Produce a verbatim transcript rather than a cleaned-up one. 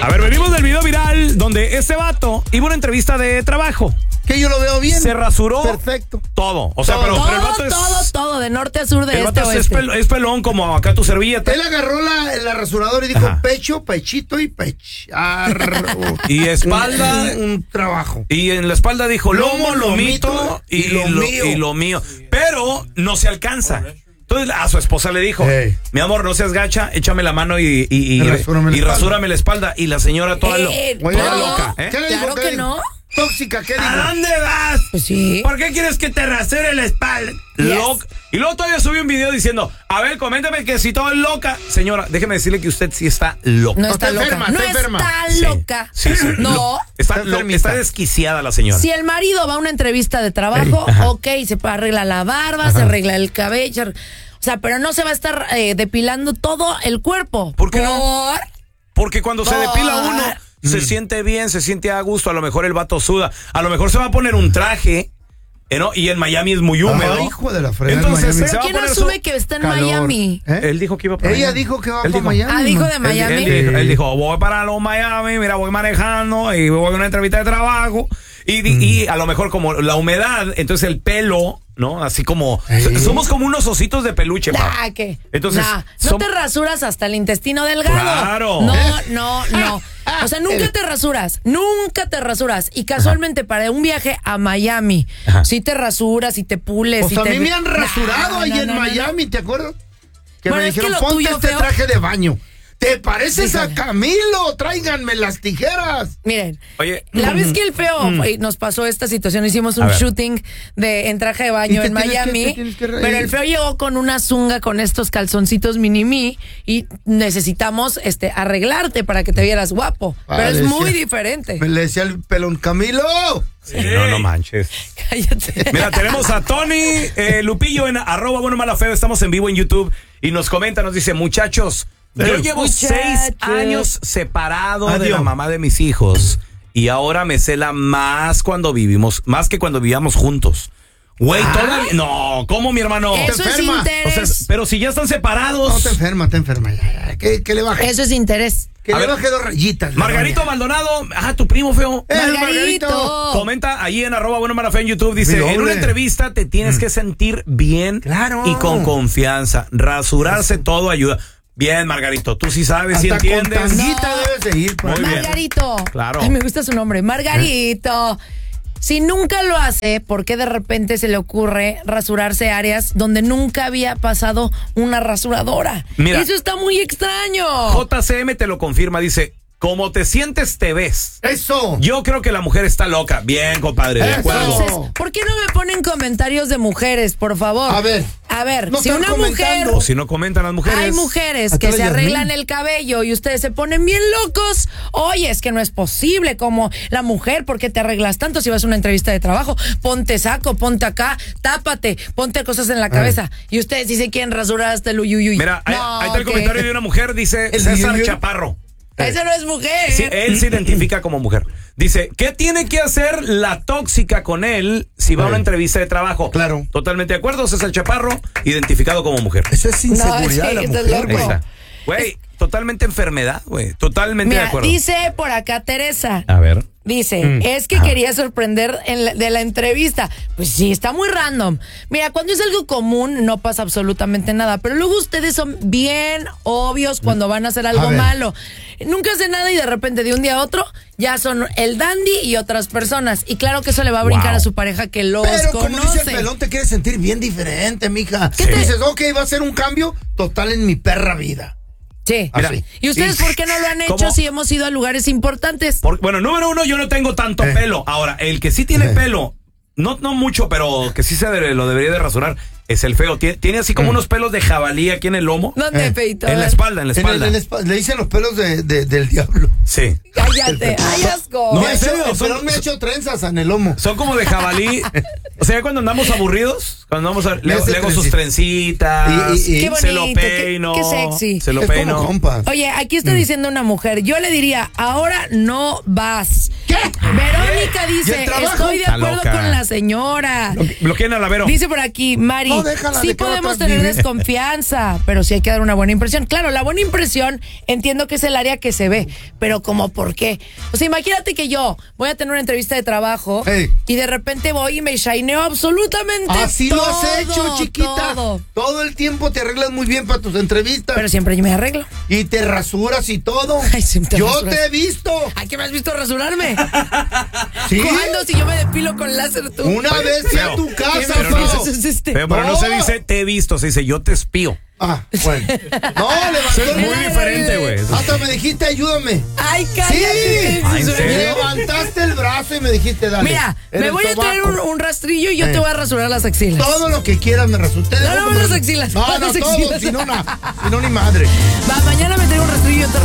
A ver, venimos del video viral donde este vato iba a una entrevista de trabajo. Que yo lo veo bien. Se rasuró. Perfecto. Todo. O sea, todo, pero, todo, pero el vato es. todo, todo, de norte a sur, de El este vato a es, oeste. pel, es pelón como acá tu servilleta. Él agarró la, la rasuradora y dijo Ajá. pecho, pechito y pechar. Y espalda. Un, un trabajo. Y en la espalda dijo lomo, Lomo, lomito lomito y, y lo lo, mío. y lo mío. Pero no se alcanza. Entonces a su esposa le dijo, Hey. mi amor, no seas gacha, échame la mano y, y, y, Y rasúrame la y espalda. rasúrame la espalda. Y la señora toda, lo- Eh, toda no. loca. ¿eh? ¿Qué le dijo? Claro ¿Qué que le dijo? no. Tóxica, ¿qué dijo? ¿A dónde vas? Pues sí. ¿Por qué quieres que te rasure la espalda? Yes. Loca. Y luego todavía subió un video diciendo, a ver, coméntame que si todo es loca. Señora, déjeme decirle que usted sí está loca. No está, Está loca. enferma, no está enferma. está Sí. loca. Sí, sí. No. Lo- está, Está lo- enfermita. está desquiciada la señora. Si el marido va a una entrevista de trabajo, Ajá. ok, se arregla la barba, se arregla el cabello. O sea, pero no se va a estar eh, depilando todo el cuerpo. ¿Por qué no? Por- Porque cuando se No. depila uno, se siente bien, se siente a gusto. A lo mejor el vato suda. A lo mejor se va a poner un traje. ¿eh, no? Y en Miami es muy húmedo. Ay, hijo de la fregada, Entonces, Miami. se Pero va a ¿quién poner asume su- que está en Calor. Miami? ¿Eh? Él dijo que iba para Ella Miami. dijo que va Él para dijo. Miami. Ah, dijo de Él, Miami. él dijo, él dijo, voy para los Miami, mira, voy manejando y voy a una entrevista de trabajo. Y, di- y a lo mejor como la humedad, entonces el pelo, ¿no? Así como, Ey. somos como unos ositos de peluche, pa. Ah, ¿qué? Entonces, Nah, no som- te rasuras hasta el intestino delgado. Claro. No, no, no. O sea, nunca te rasuras, nunca te rasuras. Y casualmente para un viaje a Miami, Ajá. si te rasuras y te pules. Pues y a te... mí me han rasurado No, ahí no, en no, no, no. Miami, ¿te acuerdas? Que Bueno, me es que dijeron, lo ponte tuyo, este feo. traje de baño. ¿Te pareces Híjole. a Camilo? Tráiganme las tijeras. Miren, Oye, la mm, vez que el feo eh, nos pasó esta situación, hicimos A un ver. shooting de en traje de baño ¿Y te en tienes que- Miami, te tienes que reír? pero el feo llegó con una zunga con estos calzoncitos mini mí y necesitamos este arreglarte para que te vieras guapo, Ah, pero es le muy decía- diferente. Me le decía el pelón, Camilo. sí, no, no manches. Cállate. Mira, tenemos a Tony eh, Lupillo en arroba bueno mala feo. Estamos en vivo en YouTube y nos comenta, nos dice, muchachos, yo Eh, llevo muchachos. seis años separado de Adiós. la mamá de mis hijos y ahora me cela más cuando vivimos, más que cuando vivíamos juntos. Güey, Ah. todavía. No, ¿cómo, mi hermano? Eso es enferma. O sea, interés. pero si ya están No, separados. te enferma, te enferma. Ya, ya, Que, que le baje. Eso es interés. Que A le ver. baje dos rayitas. la Margarito doña. Maldonado, ah, tu primo feo. Eh, el Margarito. Comenta ahí en arroba bueno mala feo en YouTube, dice, Mi doble. en una entrevista te tienes que sentir bien Claro. y con confianza. Rasurarse todo ayuda. Bien, Margarito, tú sí sabes, sí Hasta con entiendes. tanguita No. debes de ir. Muy para- bien. Margarito. Claro. Ay, me gusta su nombre. Margarito. Si nunca lo hace, ¿por qué de repente se le ocurre rasurarse áreas donde nunca había pasado una rasuradora? Mira. Eso está muy extraño. J C M te lo confirma, dice, como te sientes te ves. Eso. Yo creo que la mujer está loca. Bien, compadre, de Eso. acuerdo. Entonces, ¿por qué no me ponen comentarios de mujeres, por favor? A ver. A ver, No si están una mujer... comentando. O si no comentan las mujeres. Hay mujeres Hasta que la se Yasmín. arreglan el cabello y ustedes se ponen bien locos. Oye, es que no es posible como la mujer, ¿por qué te arreglas tanto si vas a una entrevista de trabajo? Ponte saco, ponte acá, tápate, ponte cosas en la cabeza. Y ustedes dicen quién rasurarse hasta el uyuyuy. Mira, ahí, No, ahí está el ¿qué? comentario de una mujer, dice El César yuyu. Chaparro. Esa no es mujer. Sí, él se identifica como mujer. Dice, ¿qué tiene que hacer la tóxica con él si va a una Ay. entrevista de trabajo? Claro. Totalmente de acuerdo, César Chaparro, identificado como mujer. Eso es inseguridad No, de la sí, estás mujer, loco. Ahí güey. está. Güey, totalmente enfermedad, güey. Totalmente de Mira, acuerdo. dice por acá Teresa. A ver. Dice, Mm. es que quería sorprender en la- de la entrevista. Pues sí, está muy random. Mira, cuando es algo común no pasa absolutamente nada, pero luego ustedes son bien obvios cuando van a hacer algo A ver. malo. Nunca hacen nada y de repente de un día a otro ya son el dandy y otras personas. Y claro que eso le va a brincar Wow. a su pareja que los Pero como dice el conoce. pelón, te quieres sentir bien diferente, mija. ¿Qué te- Dices, ok, va a ser un cambio total en mi perra vida. Sí. Mira, ¿Y ustedes y- por qué no lo han hecho ¿Cómo? si hemos ido a lugares importantes? Por- bueno, número uno, yo no tengo tanto Eh. pelo. Ahora, el que sí tiene Eh. pelo, no, no mucho, pero que sí se debe- lo debería de rasurar, es el feo. Tiene, tiene así como Mm. unos pelos de jabalí aquí en el lomo. ¿Dónde, Eh, Feito? En la espalda, en la En el- espalda. en el espa- le dicen los pelos de, de- del diablo. Sí. Cállate. Ay, asco. No, Me ha en hecho- serio, el son- pelón me ha hecho trenzas en el lomo. Son como de jabalí. O sea, cuando andamos aburridos, cuando andamos a, le, hace le hago sus trencita. trencitas. Y- y- y- Qué se lo bonito, qué- peino. qué sexy. Se lo es como peino. compas. Oye, aquí está diciendo una mujer, yo le diría, ahora no vas. ¿Qué? Verónica ¿Y dice, el trabajo? estoy de Está acuerdo loca. con la señora. Blo- Bloqueen a la Vero. Dice por aquí, Mari, No, déjala, sí ¿de qué va a podemos atrás tener vive? desconfianza, pero sí hay que dar una buena impresión. Claro, la buena impresión entiendo que es el área que se ve, pero ¿como por qué? O sea, imagínate que yo voy a tener una entrevista de trabajo Hey. y de repente voy y me shineo absolutamente Así todo, lo has hecho, chiquita. todo. Todo el tiempo te arreglas muy bien para tus entrevistas. Pero siempre yo me arreglo. Y te rasuras y todo. Ay, sí, te Yo rasuras. te he visto. ¿A qué me has visto rasurarme? ¿Sí? ¿Cuándo si yo me depilo con láser tú? Una Oye, vez fui a feo. tu casa, Pero no feo. se- Es este. Pero, pero no se No. dice te he visto, se dice yo te espío. Ah, bueno. No, levantó Es el muy vuelo. diferente, güey. Hasta me dijiste, ayúdame. Ay, Sí. cállate. Ay, ¿en sueño. serio? Levantaste el brazo y me dijiste, dale. Mira, en me el voy a traer sobaco. un, un rastrillo y yo Eh. te voy a rasurar las axilas. Todo lo que quieras me resulta. No, no, las axilas, No, las no, todo. axilas. Si no, na- si no, ni madre. Va, mañana me traigo un rastrillo y yo te